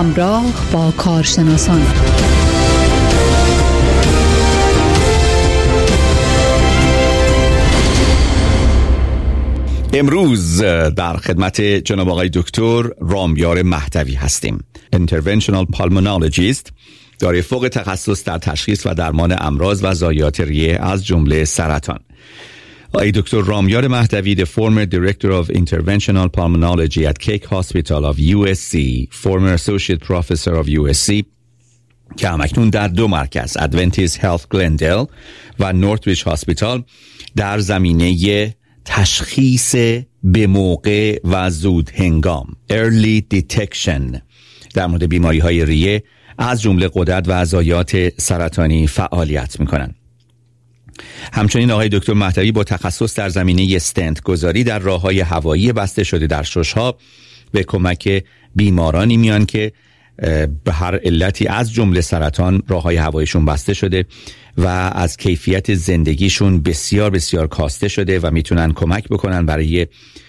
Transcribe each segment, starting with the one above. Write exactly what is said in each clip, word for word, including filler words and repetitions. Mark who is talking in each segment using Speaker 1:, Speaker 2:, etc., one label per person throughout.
Speaker 1: همراه با کارشناسان
Speaker 2: امروز در خدمت جناب آقای دکتر رامیار مهدوی هستیم. Interventional Pulmonologist، دارای فوق تخصص در تشخیص و درمان امراض و ضایعات ریه از جمله سرطان. آقای دکتر رامیار مهدوی، the former director of Interventional Pulmonology at Keck Hospital of یو اس سی, former associate professor of یو اس سی، که همکنون در دو مرکز Adventist Health Glendale و Northridge Hospital در زمینه تشخیص به موقع و زود هنگام Early Detection در مورد بیماری های ریه از جمله غدد و ضایعات سرطانی فعالیت میکنن. همچنین آقای دکتر مهدوی با تخصص در زمینه استنت گذاری در راههای هوایی بسته شده در شش‌ها به کمک بیمارانی میان که به هر علتی از جمله سرطان راههای هوایشون بسته شده و از کیفیت زندگیشون بسیار بسیار کاسته شده و میتونن کمک بکنن برای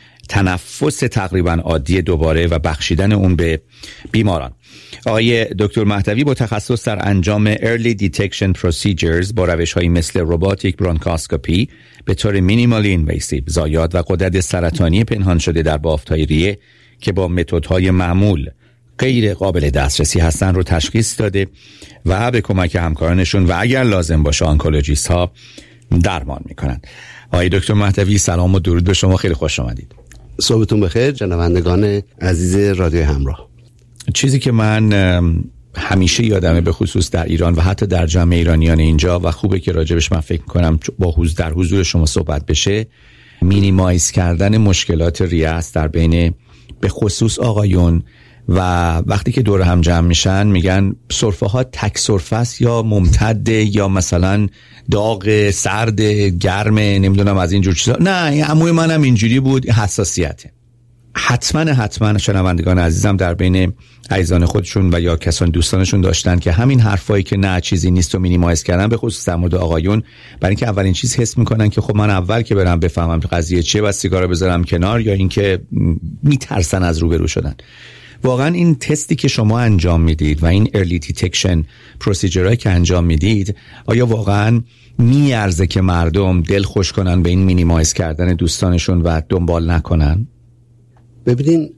Speaker 2: تنفس تقریبا عادی دوباره و بخشیدن اون به بیماران. آقای دکتر مهدوی با تخصص در انجام Early Detection Procedures با روش‌هایی مثل روباتیک برونکاسکوپی به طور مینیمالی اینویسیو ضایعات و غدد سرطانی پنهان شده در بافت‌های ریه که با متدهای معمول غیر قابل دسترسی هستن رو تشخیص داده و به کمک همکارانشون و اگر لازم باشه آنکولوژیست ها درمان میکنن. آقای دکتر مهدوی، سلام و درود به شما، خیلی خوش آمدید.
Speaker 3: صبحتون بخیر شنوندگان عزیز رادیو همراه.
Speaker 2: چیزی که من همیشه یادمه به خصوص در ایران و حتی در جمع ایرانیان اینجا و خوبه که راجبش من فکر میکنم با حضور در حضور شما صحبت بشه، مینیمایز کردن مشکلات ریه است در بین به خصوص آقایون و وقتی که دور هم جمع میشن میگن سرفه ها تک سرفه است یا ممتد یا مثلا داغ سرد گرم نمیدونم از اینجور چیزا. نه، عموی منم اینجوری بود، حساسیته. حتما حتما شنوندگان عزیزم در بین عزیزان خودشون و یا کسان دوستانشون داشتن که همین حرفایی که نه چیزی نیست و مینیمایز کردن به خصوص در مورد آقایون، برای اینکه اولین چیز حس میکنن که خب من اول که برم بفهمم قضیه چیه و سیگارو بذارم کنار، یا اینکه میترسن از روبرو شدن. واقعا این تستی که شما انجام میدید و این early detection procedure که انجام میدید، آیا واقعا میارزه که مردم دل خوش کنن به این مینیمایز کردن دوستانشون و دنبال نکنن؟
Speaker 3: ببینین،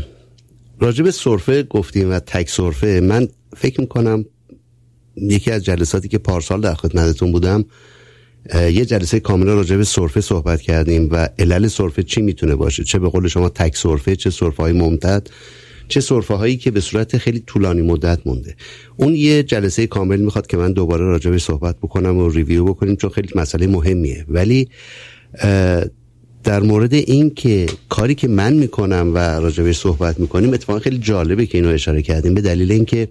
Speaker 3: راجع به سرفه گفتیم و تک سرفه، من فکر میکنم یکی از جلساتی که پارسال در خدمتتون بودم یه جلسه کاملا راجع به سرفه صحبت کردیم و علل سرفه چی میتونه باشه، چه به قول شما تک سرفه، چه سرفه های ممتد، چه سرفه هایی که به صورت خیلی طولانی مدت مونده. اون یه جلسه کامل میخواد که من دوباره راجع به صحبت بکنم و ریویو بکنیم، چون خیلی مسئله مهمیه. ولی در مورد این که کاری که من میکنم و راجع به صحبت میکنیم، اتفاقا خیلی جالبه که اینو اشاره کردیم، به دلیل اینکه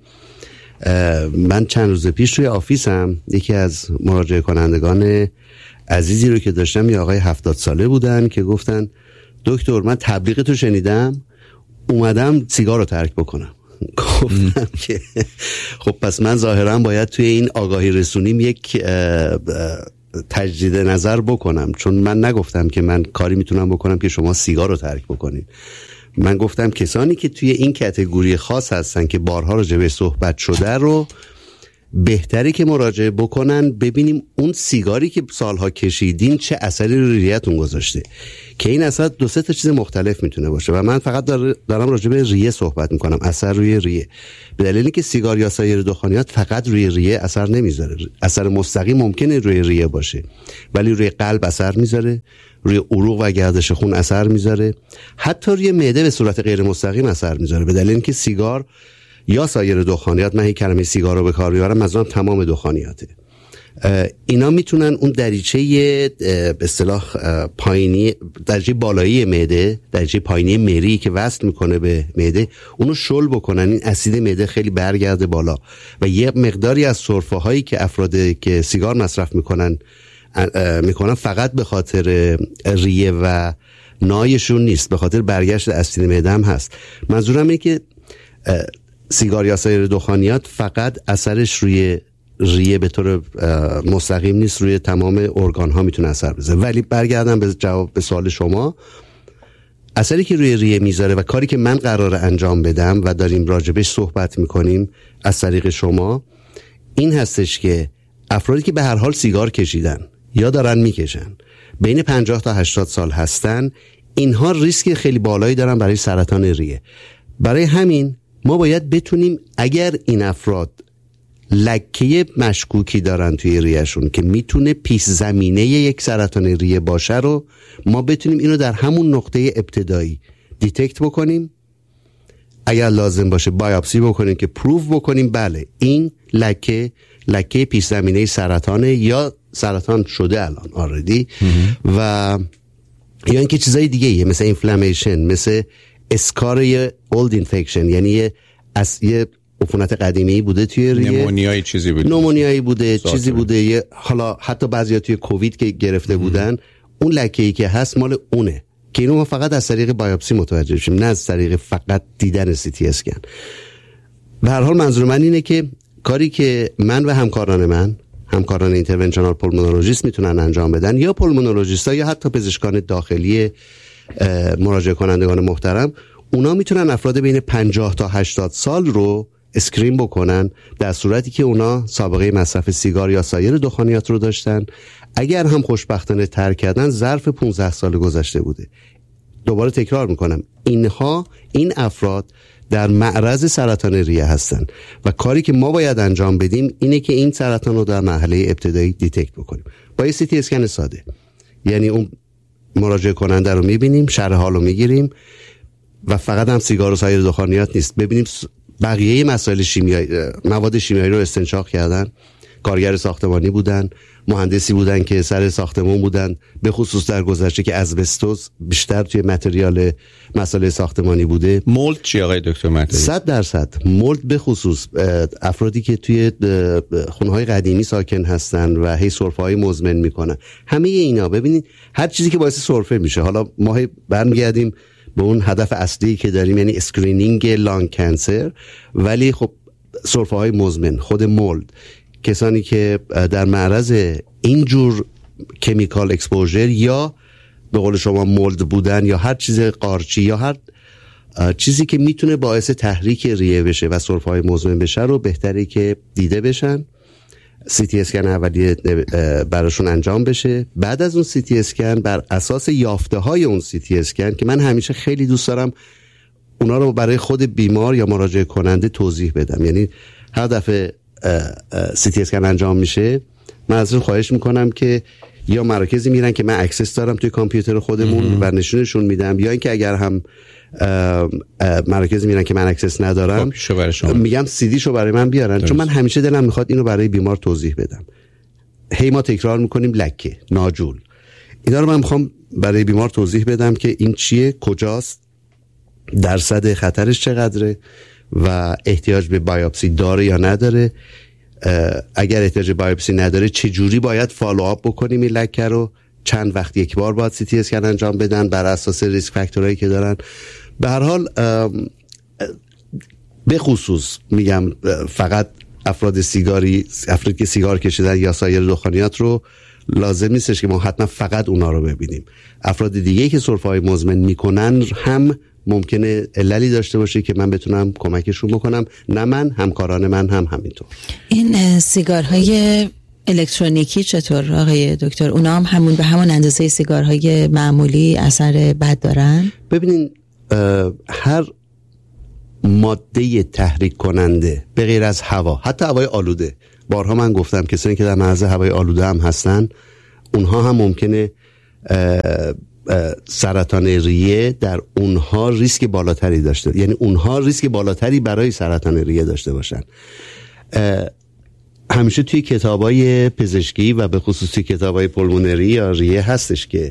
Speaker 3: من چند روز پیش توی آفیسم یکی از مراجعه کنندگان عزیزی رو که داشتم، یه آقای هفتاد ساله بودن که گفتن دکتر من تبلیغ تو شنیدم اومدم سیگار رو ترک بکنم. گفتم که خب پس من ظاهرا باید توی این آگاهی رسونیم یک تجدید نظر بکنم، چون من نگفتم که من کاری میتونم بکنم که شما سیگار رو ترک بکنید. من گفتم کسانی که توی این کاتگوری خاص هستن که بارها راجع به صحبت شده رو بهتره که مراجعه بکنن، ببینیم اون سیگاری که سالها کشیدین چه اثری روی ریه‌تون گذاشته، که این اثر دو سه تا چیز مختلف میتونه باشه و من فقط دارم راجع به ریه صحبت میکنم، اثر روی ریه، به دلیلی که سیگار یا سایر دخانیات فقط روی ریه اثر نمیذاره. اثر مستقیم ممکنه روی ریه باشه ولی روی قلب اثر میذاره، روی عروق و گردش خون اثر میذاره، حتی روی معده به صورت غیر مستقیم اثر میذاره، به دلیل اینکه سیگار یا سایر دخانیات، من یک کلمه سیگار رو به کار میبرم، منظورم تمام دخانیاته، اینا میتونن اون دریچه به اصطلاح پایینی، دریچه بالایی معده، دریچه پایینی مری که وصل میکنه به معده، اونو شل بکنن، این اسید معده خیلی برگرده بالا و یه مقداری از سرفه هایی که افراد که سیگار مصرف میکنن میکنن فقط به خاطر ریه و نایشون نیست، به خاطر برگشت اسید معده هم هست. منظورم اینه که سیگار یا سایر دخانیات فقط اثرش روی ریه به طور مستقیم نیست، روی تمام ارگان ها میتونه اثر بذاره. ولی برگردم به جواب به سوال شما، اثری که روی ریه میذاره و کاری که من قراره انجام بدم و داریم راجبش صحبت میکنیم از طریق شما این هستش که افرادی که به هر حال سیگار کشیدن یا دارن میکشن بین پنجاه تا هشتاد سال هستن، اینها ریسک خیلی بالایی دارن برای سرطان ریه. برای همین ما باید بتونیم اگر این افراد لکه مشکوکی دارن توی ریهشون که میتونه پیش زمینه یک سرطان ریه باشه رو ما بتونیم اینو در همون نقطه ابتدایی دیتکت بکنیم، اگر لازم باشه بایوپسی بکنیم که پروف بکنیم بله این لکه لکه پیش زمینه سرطانه یا سرطان شده الان آردی و یا اینکه چیزای دیگه ایه مثل اینفلامیشن، مثل اسکار یه اولد اینفکشن، یعنی یه از یه عفونت قدیمی بوده توی ریه،
Speaker 2: نمونیایی چیزی بوده
Speaker 3: نمونیایی بوده ساتره. چیزی بوده یه حالا حتی بعضیا توی کووید که گرفته بودن اون لکه‌ای که هست مال اونه که اینو ما فقط از طریق بایوپسی متوجه بشیم نه از طریق فقط دیدن سی تی اسکن. به هر حال منظور من اینه که کاری که من و همکاران من همکاران اینترونشنال پولمونولوژیست میتونن انجام بدن یا پولمونولوژیست‌ها یا حتی پزشکان داخلی مراجعه کنندگان محترم، اونا میتونن افراد بین پنجاه تا هشتاد سال رو اسکرین بکنن در صورتی که اونا سابقه مصرف سیگار یا سایر دخانیات رو داشتن، اگر هم خوشبختانه ترک کردن ظرف پانزده سال گذشته بوده. دوباره تکرار میکنم اینها این افراد در معرض سرطان ریه هستن و کاری که ما باید انجام بدیم اینه که این سرطان رو در مرحله ابتدایی دیتکت بکنیم با یه سی تی اسکن ساده. یعنی اون مراجعه کننده رو میبینیم، شرح حال رو میگیریم و فقط هم سیگار و سایر دخانیات نیست، ببینیم بقیه مسائل شیمیایی مواد شیمیایی رو استنشاق کردن، کارگر ساختمانی بودن، مهندسی بودن که سر ساختمان بودن، به خصوص در گذشته که اسبستوس بیشتر توی متریال مسائل ساختمانی بوده.
Speaker 2: مولد چی آقای دکتر مهدوی؟
Speaker 3: صد درصد مولد به خصوص افرادی که توی خونه‌های قدیمی ساکن هستن و هی سرفه‌های مزمن میکنن، همه اینا ببینید هر چیزی که باعث سرفه میشه. حالا ما برمیگردیم به اون هدف اصلی که داریم، یعنی اسکرینینگ لانگ کانسر، ولی خب سرفه‌های مزمن، خود مولد، کسانی که در معرض اینجور کمیکال اکسپوژر یا به قول شما مولد بودن یا هر چیز قارچی یا هر چیزی که میتونه باعث تحریک ریه بشه و سرفه‌های مزمن بشه رو بهتره که دیده بشن، سی تی اسکن اولیه براشون انجام بشه. بعد از اون سی تی اسکن بر اساس یافته های اون سی تی اسکن که من همیشه خیلی دوست دارم اونا رو برای خود بیمار یا مراجعه کننده توضیح بدم، یعنی هر دفعه سی تی اسکن انجام میشه من ازشون خواهش میکنم که یا مراکزی میرن که من اکسس دارم توی کامپیوتر خودمون و نشونشون میدم، یا اینکه اگر هم مراکزی میرن که من اکسس ندارم میگم سی دی شو برای من بیارن درست. چون من همیشه دلم میخواد اینو برای بیمار توضیح بدم. هی ما تکرار میکنیم لکه، ناجول، اینا رو من میخوام برای بیمار توضیح بدم که این چیه، کجاست، درصد خطرش چقدره و احتیاج به بایوپسی داره یا نداره، اگر احتیاج به بایوپسی نداره چه جوری باید فالوآپ بکنیم این لکه رو، چند وقت یک بار باید سی تی اسکن انجام بدن بر اساس ریسک فاکتورایی که دارن. به هر حال به خصوص میگم فقط افراد سیگاری افرادی که سیگار کشیدن یا سایر دخانیات رو لازم نیستش که ما حتما فقط اونا رو ببینیم. افراد دیگه که سرفه‌های مزمن میکنن هم ممکنه عللی داشته باشه که من بتونم کمکشون بکنم، نه من، همکاران من هم همینطور.
Speaker 4: این سیگارهای الکترونیکی چطور آقای دکتر؟ اونا هم همون به همون اندازه سیگارهای معمولی اثر بد دارن؟
Speaker 3: ببینین هر ماده تحریک کننده به غیر از هوا، حتی هوای آلوده، بارها من گفتم کسانی که در معرض هوای آلوده هم هستن اونها هم ممکنه سرطان ریه در اونها ریسک بالاتری داشته، یعنی اونها ریسک بالاتری برای سرطان ریه داشته باشن. همیشه توی کتابای پزشکی و به خصوص توی کتابای پولمونری یا ریه هستش که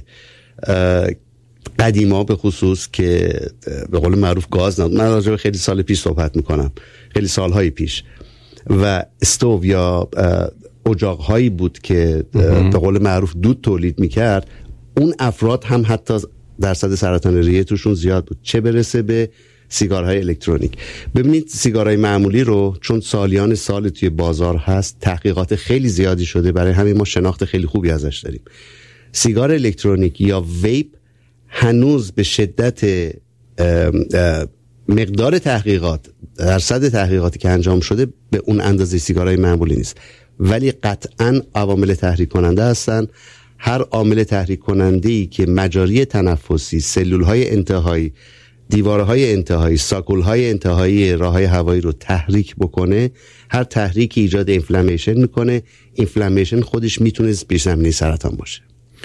Speaker 3: قدیما به خصوص که به قول معروف گاز نداد، من راجع به خیلی سال پیش صحبت میکنم، خیلی سالهای پیش، و استوو یا اجاقهایی بود که به قول معروف دود تولید میکرد، اون افراد هم حتی درصد سرطان ریه توشون زیاد بود، چه برسه به سیگارهای الکترونیک. ببینید سیگارهای معمولی رو چون سالیان سال توی بازار هست، تحقیقات خیلی زیادی شده، برای همین ما شناخت خیلی خوبی ازش داریم. سیگار الکترونیک یا ویپ هنوز به شدت اه اه مقدار تحقیقات، درصد تحقیقاتی که انجام شده به اون اندازه سیگارهای معمولی نیست، ولی قطعاً عوامل تحریک کننده هستن. هر عامل تحریک کننده‌ای که مجاری تنفسی، سلولهای انتهایی، دیوارهای انتهایی، ساکولهای انتهایی راههای هوایی رو تحریک بکنه، هر تحریکی ایجاد اینفلامیشن میکنه. اینفلامیشن خودش میتونه پیش‌زمینه سرطان باشه.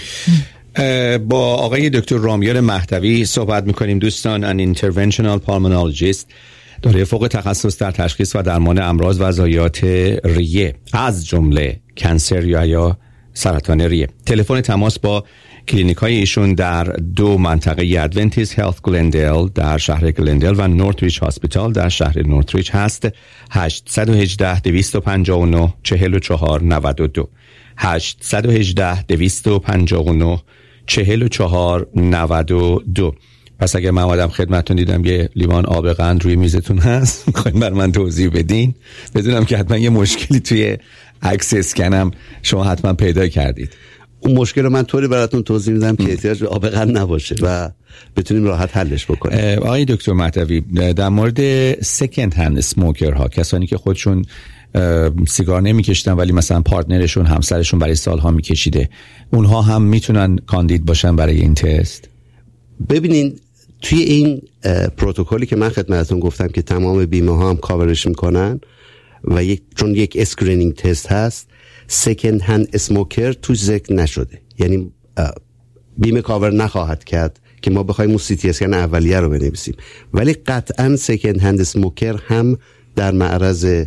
Speaker 2: با آقای دکتر رامیار مهدوی صحبت میکنیم دوستان. ان interventional pulmonologist، دارای فوق تخصص در تشخیص و درمان امراض و ضایعات ریه از جمله کنسر یا یا سرطان ریه. تلفن تماس با کلینیک های ایشون در دو منطقه ادونتیست هلت گلندل در شهر گلندل و نورتریچ هاسپیتال در شهر نورتریچ هست. هشت یک هشت دو پنج نه چهار چهار نه دو هشت یک هشت دو پنج نه چهار چهار نه دو. پس اگر من آمدم خدمتتون دیدم یه لیوان آب قند روی میزتون هست، میخواین بر من توضیح بدین؟ بدونم که حتما یه مشکلی توی عکس اسکنم شما حتما پیدا کردید.
Speaker 3: اون مشکل رو من طوری براتون توضیح میدم که احتیاج به آب قند نباشه و بتونیم راحت حلش بکنیم.
Speaker 2: آقای دکتر مهدوی، در مورد سکند هند اسموکر ها، کسانی که خودشون سیگار نمیکشیدن ولی مثلا پارتنرشون، همسرشون برای سالها میکشیده، اونها هم میتونن کاندید باشن برای این تست؟
Speaker 3: ببینین توی این پروتکلی که من خدمتتون گفتم که تمام بیمه ها هم کاورش میکنن و یک چون یک اسکرینینگ تست هست، سکند هند اسموکر توش ذکر نشده، یعنی بیمه کاور نخواهد کرد که ما بخوایم اون سی تی اسکن اولیه رو بنویسیم، ولی قطعا سکند هند اسموکر هم در معرض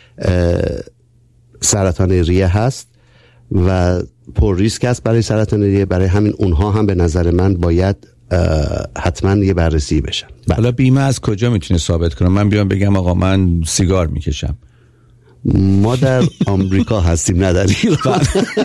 Speaker 3: سرطان ریه هست و پر ریسک است برای سرطان ریه. برای همین اونها هم به نظر من باید حتما یه بررسی بشن.
Speaker 2: حالا بیمه از کجا میتونه ثابت کنه؟ من بیام بگم آقا من سیگار میکشم.
Speaker 3: ما در آمریکا هستیم، نه در ایران.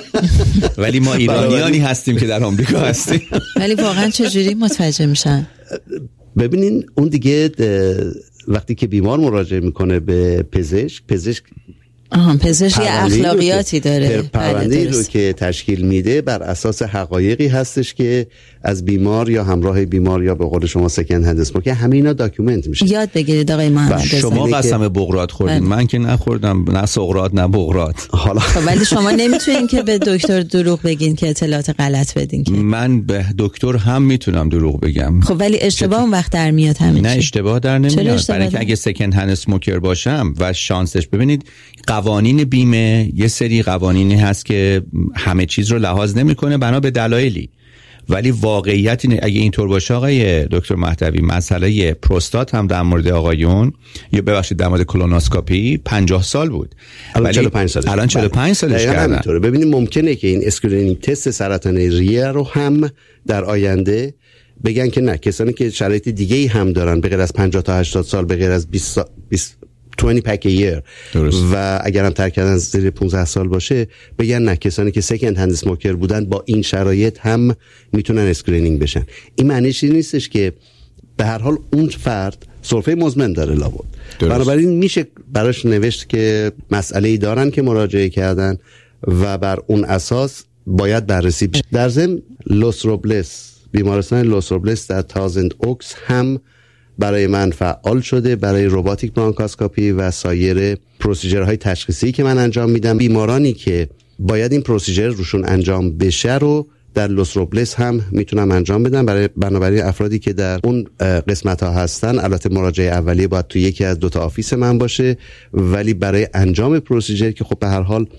Speaker 2: ولی ما ایرانیانی هستیم که در آمریکا هستیم.
Speaker 4: ولی واقعا چجوری متوجه میشن؟
Speaker 3: ببینین اون دیگه وقتی که بیمار مراجعه میکنه به پزشک، پزشک
Speaker 4: آها پزشک یه اخلاقیاتی داره،
Speaker 3: پرونده رو که تشکیل میده بر اساس حقایقی هستش که از بیمار یا همراه بیمار یا به قول شما سکند هند اسموکر، همه اینا داکیومنت میشه.
Speaker 4: یاد بگیرید آقای محمد.
Speaker 2: شما قسم بغرات خوردین، من که نخوردم، نه سغرات نه بغرات.
Speaker 3: حالا
Speaker 4: ولی شما نمیتونین که به دکتر دروغ بگین که اطلاعات غلط بدین که.
Speaker 2: من به دکتر هم میتونم دروغ بگم.
Speaker 4: خب ولی اشتباه اون وقت در میاد همین.
Speaker 2: نه اشتباه در نمیاد، برای اینکه اگه سکند هند اسموکر باشم و شانسش، ببینید قوانین بیمه یه سری قوانینی هست که همه چیز رو لحاظ نمیکنه بنا به دلایلی، ولی واقعیت اینه اگه اینطور باشه آقای دکتر مهدوی، مسئله پروستات هم در مورد آقایون یا ببخشید در مورد کولونوسکوپی پنجاه سال بود،
Speaker 3: الان چهل و پنج سالش
Speaker 2: الان چهل و پنج سالش کردن.
Speaker 3: ببینید ممکنه که این اسکرینینگ تست سرطان ریه رو هم در آینده بگن که نه، کسانی که شرایط دیگه ای هم دارن به غیر از پنجاه تا هشتاد سال، به غیر از بیست بیست بیست پک ایر و اگر هم ترک کردن زیر پانزده سال باشه، بگن نه، کسانی که سکند هند اسموکر بودن با این شرایط هم میتونن اسکرینینگ بشن. این معنیش این نیستش که به هر حال اون فرد سرفه مزمن داره لابد، بنابراین میشه براش نوشت که مسئله‌ای دارن که مراجعه کردن و بر اون اساس باید بررسی بشه. در ضمن لوس روبلس، بیمارستان لوس روبلس در تازند اوکس هم برای من فعال شده برای روباتیک برانکاسکوپی و سایر پروسیجرهای تشخیصی که من انجام میدم. بیمارانی که باید این پروسیجر روشون انجام بشه رو در لوس روبلس هم میتونم انجام بدم. برای بنابراین افرادی که در اون قسمت ها هستن، البته مراجعه اولیه باید تو یکی از دو تا آفیس من باشه، ولی برای انجام پروسیجر که خب به هر حال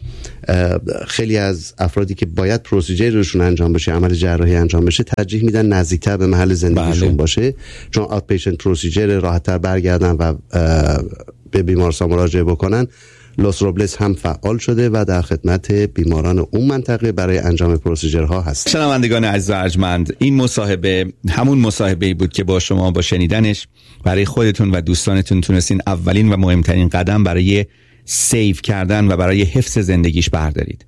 Speaker 3: خیلی از افرادی که باید پروسیجر روشون انجام بشه، عمل جراحی انجام بشه، ترجیح میدن نزدیکتر به محل زندگیشون بله. باشه، چون آوت پیشنت پروسیجر راحت‌تر برگردن و به بیمارستان مراجعه بکنن. لوس روبلس هم فعال شده و در خدمت بیماران اون منطقه برای انجام پروسیجرها هست.
Speaker 2: شنوندگان عزیز و ارجمند، این مصاحبه همون مصاحبه‌ای بود که با شما با شنیدنش برای خودتون و دوستانتون تونستین اولین و مهمترین قدم برای سیو کردن و برای حفظ زندگیش بردارید.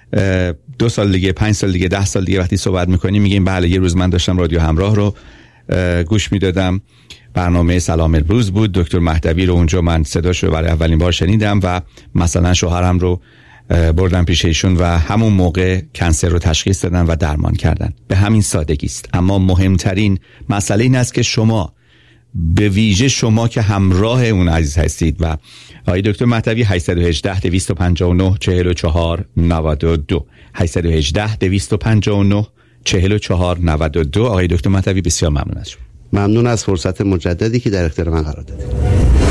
Speaker 2: دو سال دیگه، پنج سال دیگه، ده سال دیگه وقتی صحبت میکنیم میگیم بله یه روز من داشتم رادیو همراه رو گوش میدادم، برنامه سلام امروز بود، دکتر مهدوی رو اونجا من صداشو برای اولین بار شنیدم و مثلا شوهرم رو بردن پیش ایشون و همون موقع کنسر رو تشخیص دادن و درمان کردن. به همین سادگی است. اما مهمترین مسئله این است که شما، به ویژه شما که همراه اون عزیز هستید و آقای دکتر مهدوی هشت یک هشت دویست و پنجاه و نه چهل و چهار نود و دو هشت یک هشت دویست و پنجاه و نه چهل و چهار نود و دو. آقای دکتر مهدوی بسیار ممنون از شما.
Speaker 3: ممنون از فرصت مجددی که در اختیار من قرار دادید.